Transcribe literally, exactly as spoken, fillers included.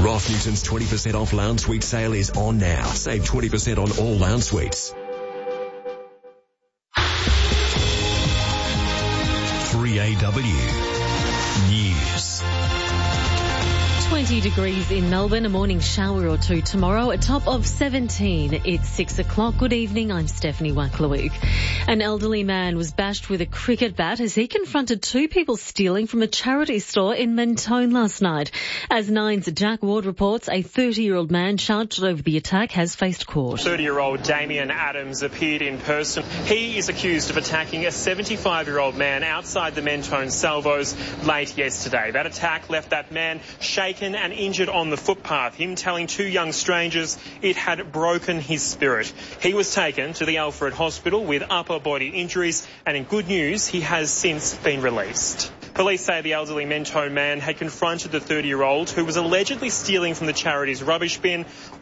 Roth Newton's twenty percent off lounge suite sale is on now. Save twenty percent on all lounge suites. three A W News. twenty degrees in Melbourne, a morning shower or two tomorrow, a top of seventeen. It's six o'clock. Good evening, I'm Stephanie Wacklewook. An elderly man was bashed with a cricket bat as he confronted two people stealing from a charity store in Mentone last night. As Nine's Jack Ward reports, a thirty-year-old man charged over the attack has faced court. thirty-year-old Damien Adams appeared in person. He is accused of attacking a seventy-five-year-old man outside the Mentone Salvos late yesterday. That attack left that man shaken and injured on the footpath, him telling two young strangers it had broken his spirit. He was taken to the Alfred Hospital with upper body injuries, and in good news, he has since been released. Police say the elderly Mentone man had confronted the thirty-year-old who was allegedly stealing from the charity's rubbish bin.